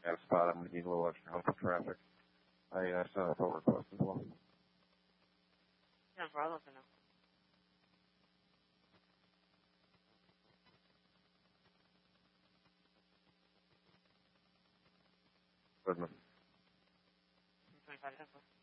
at a spot, I'm going to need a little extra help with traffic. I sent a tow request as well. No problem, no. Goodman. 25 cents.